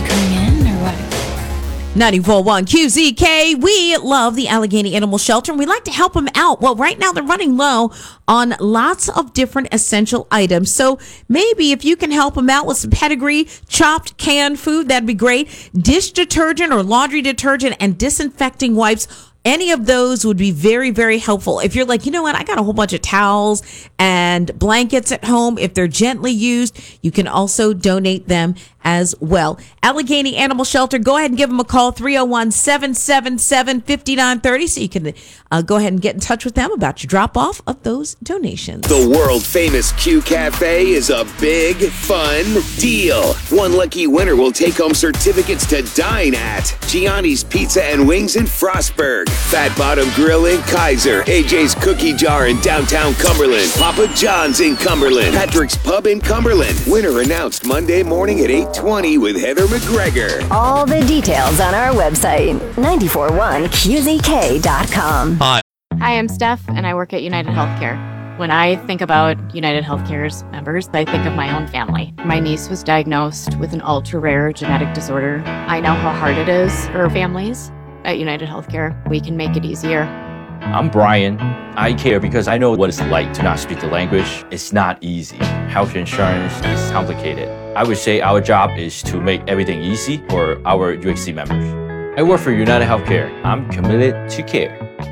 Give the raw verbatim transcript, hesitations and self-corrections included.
coming in or what? ninety-four point one Q Z K. We love the Allegheny Animal Shelter and we like to help them out. Well, right now they're running low on lots of different essential items. So maybe if you can help them out with some pedigree, chopped canned food, that'd be great. Dish detergent or laundry detergent and disinfecting wipes. Any of those would be very, very helpful. If you're like, you know what, I got a whole bunch of towels and blankets at home. If they're gently used, you can also donate them as well. Allegheny Animal Shelter, go ahead and give them a call, three oh one, seven seven seven, five nine three oh, so you can uh, go ahead and get in touch with them about your drop-off of those donations. The world-famous Q Cafe is a big, fun deal. One lucky winner will take home certificates to dine at Gianni's Pizza and Wings in Frostburg, Fat Bottom Grill in Kaiser, A J's Cookie Jar in downtown Cumberland, Papa John's in Cumberland, Patrick's Pub in Cumberland. Winner announced Monday morning at eight twenty with Heather McGregor. All the details on our website, nine four one Q Z K dot com. Hi. Hi, I'm Steph, and I work at United Healthcare. When I think about United Healthcare's members, I think of my own family. My niece was diagnosed with an ultra-rare genetic disorder. I know how hard it is for families. At United Healthcare, we can make it easier. I'm Brian. I care because I know what it's like to not speak the language. It's not easy. Health insurance is complicated. I would say our job is to make everything easy for our U H C members. I work for United Healthcare. I'm committed to care.